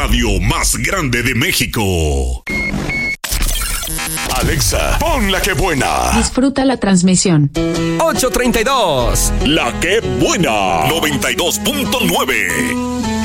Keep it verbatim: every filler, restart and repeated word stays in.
radio más grande de México. Alexa, pon la que buena. Disfruta la transmisión. ocho treinta y dos. La que buena. noventa y dos punto nueve.